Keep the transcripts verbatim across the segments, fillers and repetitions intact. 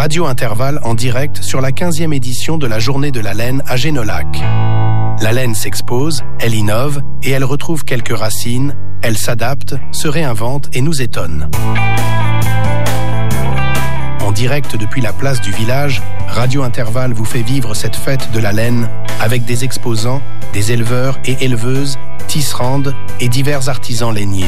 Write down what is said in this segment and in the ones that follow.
Radio Intervalle en direct sur la quinzième édition de la Journée de la laine à Génolac. La laine s'expose, elle innove et elle retrouve quelques racines, elle s'adapte, se réinvente et nous étonne. En direct depuis la place du village, Radio Intervalle vous fait vivre cette fête de la laine avec des exposants, des éleveurs et éleveuses, tisserandes et divers artisans lainiers.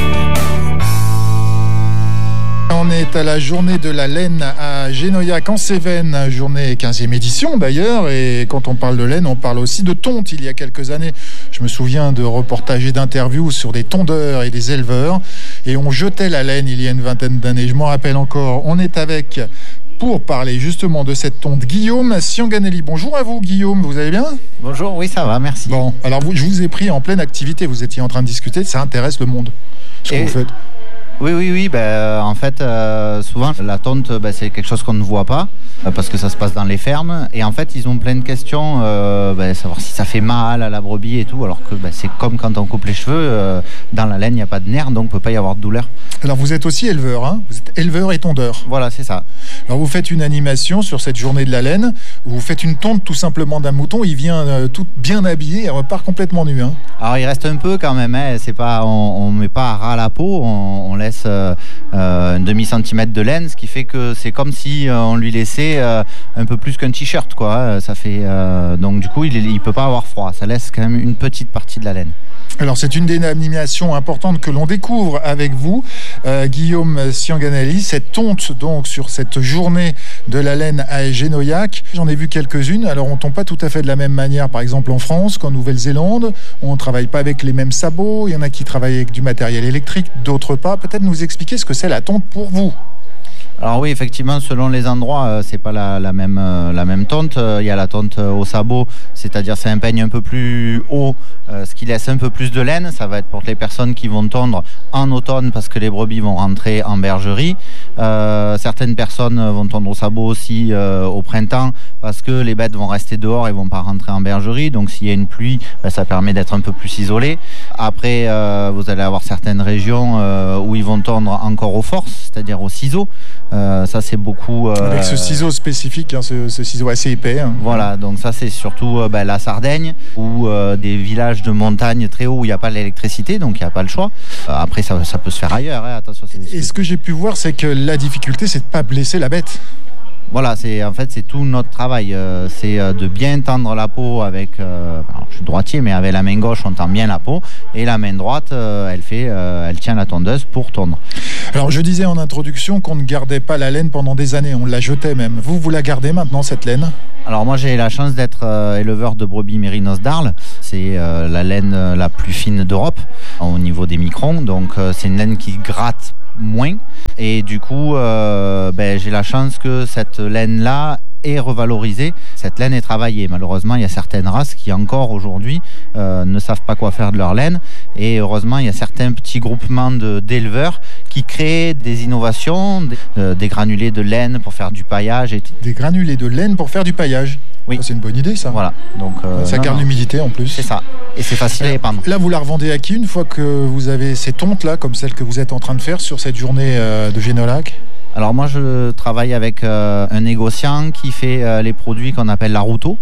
On est à la journée de la laine à Génoyac en Cévennes, journée quinzième édition d'ailleurs, et quand on parle de laine, on parle aussi de tonte. Il y a quelques années, je me souviens de reportages et d'interviews sur des tondeurs et des éleveurs, et on jetait la laine il y a une vingtaine d'années, je m'en rappelle encore. On est avec, pour parler justement de cette tonte, Guillaume Sianganelli. Bonjour à vous Guillaume, vous allez bien ? Bonjour, oui ça va, merci. Bon, alors vous, je vous ai pris en pleine activité, vous étiez en train de discuter, ça intéresse le monde, ce et... que vous faites. Oui, oui, oui. Ben, en fait, euh, souvent, la tonte, ben, c'est quelque chose qu'on ne voit pas euh, parce que ça se passe dans les fermes. Et en fait, ils ont plein de questions, euh, ben, savoir si ça fait mal à la brebis et tout. Alors que ben, c'est comme quand on coupe les cheveux. Euh, dans la laine, il n'y a pas de nerfs, donc il ne peut pas y avoir de douleur. Alors, vous êtes aussi éleveur, hein ? Vous êtes éleveur et tondeur. Voilà, c'est ça. Alors, vous faites une animation sur cette journée de la laine. Vous faites une tonte tout simplement d'un mouton. Il vient euh, tout bien habillé. Il repart complètement nu. Hein. Alors, il reste un peu quand même. Hein. C'est pas, on ne met pas à ras la peau. On, on laisse Euh, euh, un demi-centimètre de laine, ce qui fait que c'est comme si euh, on lui laissait euh, un peu plus qu'un t-shirt, quoi. Ça fait, euh, donc du coup, il ne peut pas avoir froid. Ça laisse quand même une petite partie de la laine. Alors c'est une des animations importantes que l'on découvre avec vous, euh, Guillaume Sianganelli, cette tonte donc sur cette journée de la laine à Génoyac. J'en ai vu quelques-unes, alors on ne tombe pas tout à fait de la même manière, par exemple en France qu'en Nouvelle-Zélande, on ne travaille pas avec les mêmes sabots, il y en a qui travaillent avec du matériel électrique, d'autres pas. Peut-être nous expliquer ce que c'est la tonte pour vous. Alors oui, effectivement, selon les endroits, euh, c'est pas la, la même euh, la même tonte. Il euh, y a la tonte euh, au sabot, c'est-à-dire c'est un peigne un peu plus haut, euh, ce qui laisse un peu plus de laine. Ça va être pour les personnes qui vont tondre en automne parce que les brebis vont rentrer en bergerie. Euh, certaines personnes vont tondre au sabot aussi euh, au printemps parce que les bêtes vont rester dehors et vont pas rentrer en bergerie. Donc s'il y a une pluie, ben, ça permet d'être un peu plus isolé. Après, euh, vous allez avoir certaines régions euh, où ils vont tondre encore aux forces, c'est-à-dire au ciseau. Euh, ça c'est beaucoup... Euh, Avec ce ciseau spécifique, hein, ce, ce ciseau assez épais. Hein. Voilà, donc ça c'est surtout euh, ben, la Sardaigne ou euh, des villages de montagne très hauts où il n'y a pas l'électricité, donc il n'y a pas le choix. Euh, après ça, ça peut se faire ailleurs, hein, attention. C'est Et ce que j'ai pu voir, c'est que la difficulté, c'est de ne pas blesser la bête. Voilà, c'est en fait c'est tout notre travail, euh, c'est euh, de bien tendre la peau avec. Euh, alors, je suis droitier, mais avec la main gauche on tend bien la peau et la main droite, euh, elle fait, euh, elle tient la tondeuse pour tondre. Alors je disais en introduction qu'on ne gardait pas la laine pendant des années, on la jetait même. Vous, vous la gardez maintenant cette laine ? Alors moi j'ai la chance d'être euh, éleveur de brebis mérinos d'Arles. C'est euh, la laine euh, la plus fine d'Europe au niveau des microns, donc euh, c'est une laine qui gratte moins et du coup euh, ben, j'ai la chance que cette laine là est revalorisée, cette laine est travaillée. Malheureusement il y a certaines races qui encore aujourd'hui euh, ne savent pas quoi faire de leur laine et heureusement il y a certains petits groupements de, d'éleveurs qui créent des innovations, des, euh, des granulés de laine pour faire du paillage et... Des granulés de laine pour faire du paillage. Oui. C'est une bonne idée ça. Voilà. Donc, euh, ça non, garde non. l'humidité en plus. C'est ça. Et c'est facile à épandre. Là, vous la revendez à qui une fois que vous avez ces tontes-là, comme celle que vous êtes en train de faire sur cette journée euh, de Génolac ? Alors moi, je travaille avec euh, un négociant qui fait euh, les produits qu'on appelle la Routeau.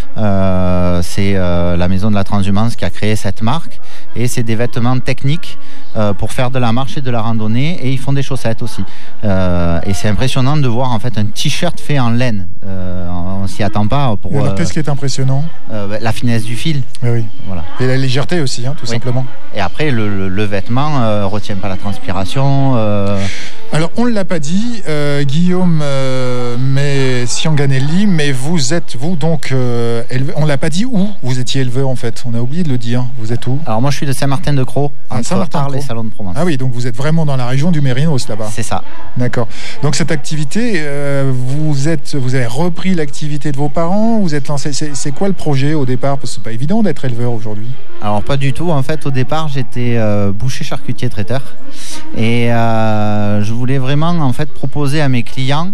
Euh, c'est euh, la maison de la transhumance qui a créé cette marque. Et c'est des vêtements techniques euh, pour faire de la marche et de la randonnée. Et ils font des chaussettes aussi. Euh, et c'est impressionnant de voir en fait un t-shirt fait en laine. Euh, on s'y attend pas. Pour, et alors, euh, qu'est-ce qui est impressionnant ? euh, La finesse du fil. Oui, oui. Voilà. Et la légèreté aussi, hein, tout oui. simplement. Et après, le, le, le vêtement ne euh, retient pas la transpiration. Euh... Alors, on ne l'a pas dit, euh, Guillaume euh, mais Sianganelli, mais vous êtes, vous, donc, euh, éleve... on ne l'a pas dit où vous étiez éleveur, en fait. On a oublié de le dire. Vous êtes où ? Alors, moi, je suis de Saint-Martin-de-Croix, ah, entre Arles et Salon de Provence. Ah oui, donc vous êtes vraiment dans la région du Mérinos, là-bas. C'est ça. D'accord. Donc, cette activité, euh, vous, êtes, vous avez repris l'activité de vos parents, vous êtes lancé. C'est, c'est quoi le projet au départ ? Parce que ce n'est pas évident d'être éleveur aujourd'hui. Alors, pas du tout. En fait, au départ, j'étais euh, boucher, charcutier, traiteur. Et euh, je voulais vraiment, en fait, proposer à mes clients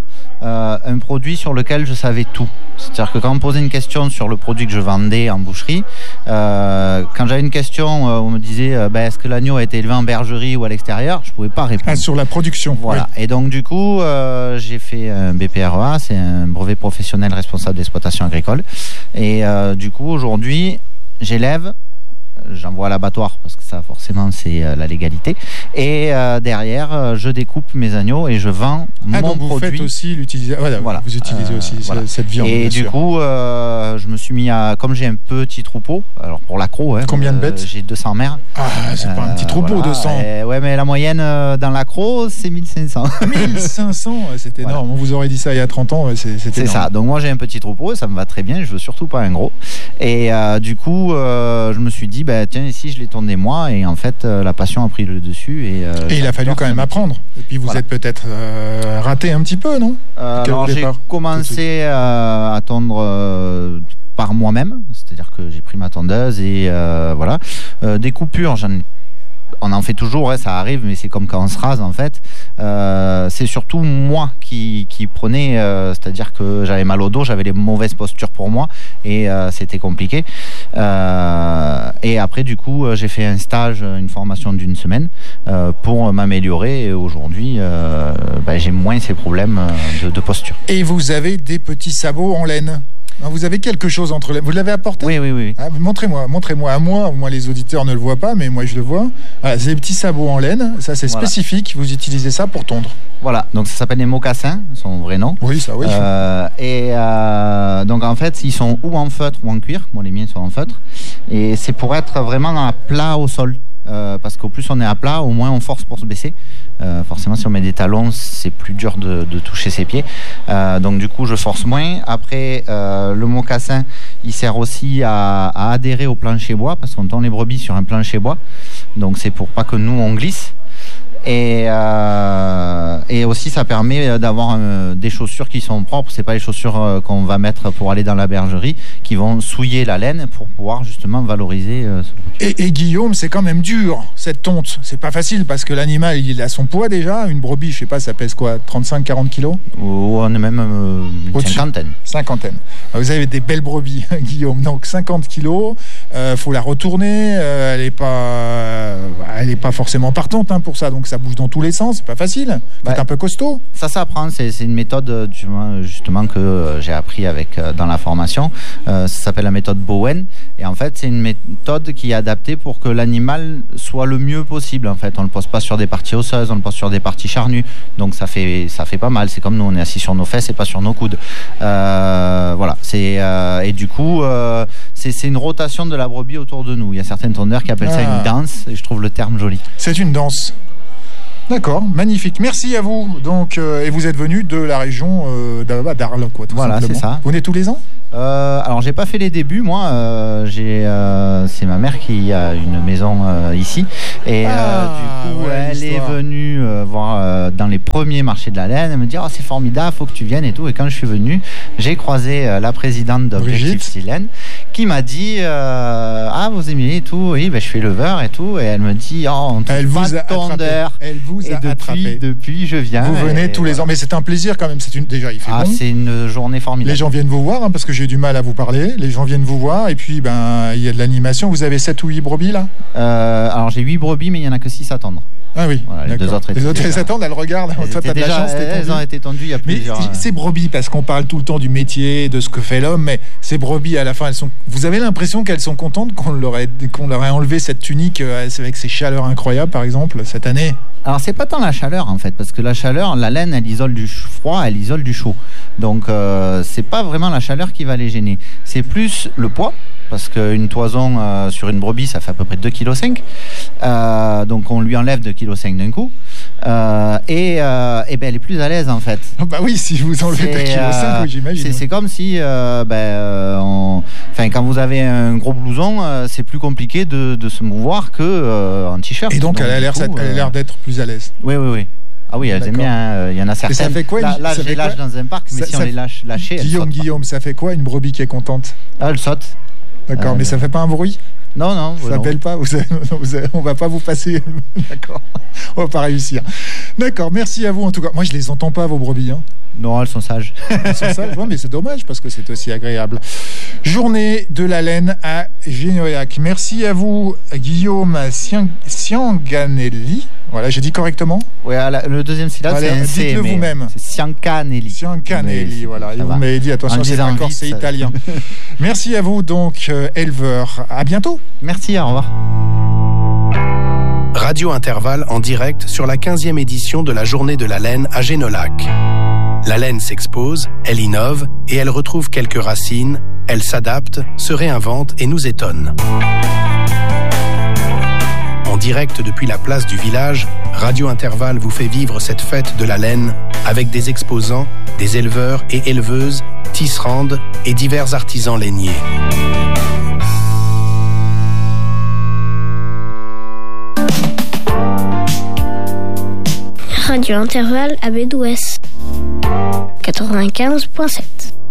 euh, un produit sur lequel je savais tout. C'est-à-dire que quand on me posait une question sur le produit que je vendais en boucherie, euh, quand j'avais une question euh, où on me disait euh, bah, est-ce que l'agneau a été élevé en bergerie ou à l'extérieur, je ne pouvais pas répondre. Ah, sur la production. Voilà. Oui. Et donc du coup, euh, j'ai fait un B P R E A, c'est un brevet professionnel responsable d'exploitation agricole. Et euh, du coup, aujourd'hui, j'élève, j'envoie à l'abattoir parce que ça forcément c'est euh, la légalité, et euh, derrière euh, je découpe mes agneaux et je vends ah, mon donc vous produit. Faites aussi l'utilisation. Voilà, voilà. Vous utilisez euh, aussi voilà. cette viande. Et du sûr. coup euh, je me suis mis à, comme j'ai un petit troupeau, alors pour l'accro, hein, combien de bêtes euh, j'ai deux cents mères. Ah, c'est euh, pas un petit troupeau, voilà, deux cents. Et, ouais, mais la moyenne euh, dans l'accro c'est mille cinq cents. mille cinq cents, c'est énorme. Voilà. On vous aurait dit ça il y a trente ans, c'est, c'est, c'est ça. Donc moi j'ai un petit troupeau et ça me va très bien, je veux surtout pas un gros. Et euh, du coup euh, je me suis dit bah, tiens, ici je l'ai tourné moi, et en fait euh, la passion a pris le dessus, et, euh, et il a fallu quand même apprendre, et puis vous voilà. êtes peut-être euh, raté un petit peu, non? euh, alors j'ai commencé euh, à tondre euh, par moi-même, c'est-à-dire que j'ai pris ma tondeuse et euh, voilà, euh, des coupures j'en ai. On en fait toujours, hein, ça arrive, mais c'est comme quand on se rase en fait. Euh, c'est surtout moi qui, qui prenais, euh, c'est-à-dire que j'avais mal au dos, j'avais les mauvaises postures pour moi, et euh, c'était compliqué. Euh, et après, du coup, j'ai fait un stage, une formation d'une semaine euh, pour m'améliorer. Et aujourd'hui, euh, bah, j'ai moins ces problèmes de, de posture. Et vous avez des petits sabots en laine? Vous avez quelque chose entre les... Vous l'avez apporté? Oui, oui, oui. Ah, montrez-moi, montrez-moi à moi. Moi, les auditeurs ne le voient pas, mais moi, je le vois. Voilà, c'est des petits sabots en laine. Ça, c'est voilà. Spécifique. Vous utilisez ça pour tondre. Voilà. Donc, ça s'appelle les mocassins, son vrai nom. Oui, ça, oui. Euh, et euh, donc, en fait, ils sont ou en feutre ou en cuir. Moi, les miens sont en feutre. Et c'est pour être vraiment à plat au sol. Euh, parce qu'au plus on est à plat, au moins on force pour se baisser. Euh, forcément, si on met des talons, c'est plus dur de, de toucher ses pieds. Euh, donc du coup, je force moins. Après, euh, le mocassin, il sert aussi à, à adhérer au plancher bois, parce qu'on tend les brebis sur un plancher bois. Donc c'est pour pas que nous on glisse. Et, euh, et aussi ça permet d'avoir euh, des chaussures qui sont propres. C'est pas les chaussures euh, qu'on va mettre pour aller dans la bergerie qui vont souiller la laine pour pouvoir justement valoriser euh, ce produit. Et, et Guillaume, c'est quand même dur cette tonte. C'est pas facile parce que l'animal il a son poids déjà. Une brebis, je sais pas, ça pèse quoi, trente-cinq à quarante kilos? Ou on est même euh, une Au-dessus. cinquantaine. Cinquantaine. Vous avez des belles brebis, Guillaume. Donc cinquante kilos. Euh, faut la retourner. Euh, elle est pas, euh, elle est pas forcément partante hein, pour ça. Donc ça bouge dans tous les sens, c'est pas facile. Bah, c'est un peu costaud. Ça s'apprend, c'est, c'est une méthode justement que euh, j'ai appris avec euh, dans la formation. Euh, ça s'appelle la méthode Bowen, et en fait c'est une méthode qui est adaptée pour que l'animal soit le mieux possible. En fait, on le pose pas sur des parties osseuses, on le pose sur des parties charnues, donc ça fait ça fait pas mal. C'est comme nous, on est assis sur nos fesses et pas sur nos coudes. Euh, voilà, c'est euh, et du coup euh, c'est, c'est une rotation de la brebis autour de nous. Il y a certains tondeurs qui appellent ah. ça une danse, et je trouve le terme joli. C'est une danse. D'accord, magnifique. Merci à vous. Donc, euh, et vous êtes venu de la région euh, d'Arles, quoi, tout voilà, simplement. C'est ça. Vous venez tous les ans? Euh, alors j'ai pas fait les débuts moi, euh, j'ai, euh, c'est ma mère qui a une maison euh, ici, et ah, euh, du coup ouais, elle l'histoire. est venue euh, voir euh, dans les premiers marchés de la laine. Elle me dit oh, c'est formidable, faut que tu viennes et tout. Et quand je suis venu, j'ai croisé euh, la présidente d'Objectif Silène qui m'a dit euh, ah vous aimez et tout, oui ben je suis éleveur et tout, et elle me dit oh on trouve pas de tondeur. Elle vous a et depuis, attrapé. Depuis je viens. Vous venez tous voilà. les ans, mais c'est un plaisir quand même. C'est une déjà il fait ah, bon. C'est une journée formidable. Les gens viennent vous voir hein, parce que j'ai du mal à vous parler. Les gens viennent vous voir et puis ben il y a de l'animation. Vous avez sept ou huit brebis là? euh, Alors j'ai huit brebis, mais il y en a que six à tendre. Ah oui, voilà, les deux autres, les autres elles attendent, elles regardent. Elles Toi, t'as de la chance, elles, elles ont été tendues il y a plusieurs. Mais ces brebis, parce qu'on parle tout le temps du métier, de ce que fait l'homme, mais ces brebis à la fin, elles sont. Vous avez l'impression qu'elles sont contentes qu'on leur ait, qu'on leur ait enlevé cette tunique avec ces chaleurs incroyables, par exemple, cette année? Alors c'est pas tant la chaleur en fait, parce que la chaleur, la laine, elle isole du froid, elle isole du chaud. Donc euh, c'est pas vraiment la chaleur qui va les gêner. C'est plus le poids. Parce qu'une toison euh, sur une brebis, ça fait à peu près deux virgule cinq kilos. Euh, donc on lui enlève deux virgule cinq kilos d'un coup. Euh, et euh, et ben elle est plus à l'aise en fait. Oh bah oui, si vous enlevez deux virgule cinq kilos, euh, oui, j'imagine. C'est, c'est comme si, euh, ben, euh, on... enfin, quand vous avez un gros blouson, euh, c'est plus compliqué de, de se mouvoir qu'en euh, t-shirt. Et donc, donc elle, a l'air, coup, elle a l'air d'être plus à l'aise. Oui, oui, oui. Ah oui, elles aiment bien. Il euh, y en a certaines. Et ça fait quoi? Là, là je les lâche dans un parc, mais ça, si on ça... les lâche lâcher, Guillaume, Guillaume, ça fait quoi une brebis qui est contente? Ah, elle saute. D'accord, euh, mais ça fait pas un bruit? Non, non. Ça s'appelle pas. Vous avez, vous avez, on va pas vous passer. D'accord. On va pas réussir. D'accord. Merci à vous en tout cas. Moi, je les entends pas vos brebis. Hein. Non, elles sont sages. Elles sont sages, ouais, mais c'est dommage parce que c'est aussi agréable. Journée de la laine à Gignoyac. Merci à vous, Guillaume Sianganelli. Voilà, j'ai dit correctement. Oui, le deuxième syllabe, voilà, c'est un C. dites-le vous-même. C'est Siancanelli. Siancanelli, voilà. Et vous m'avez dit, attention, c'est d'accord, c'est italien. Merci à vous, donc, euh, éleveur. À bientôt. Merci, au revoir. Radio Intervalle en direct sur la quinzième édition de la Journée de la laine à Génolac. La laine s'expose, elle innove et elle retrouve quelques racines, elle s'adapte, se réinvente et nous étonne. En direct depuis la place du village, Radio Intervalle vous fait vivre cette fête de la laine avec des exposants, des éleveurs et éleveuses, tisserandes et divers artisans lainiers. Radio Intervalle à Bédouès quatre-vingt-quinze virgule sept.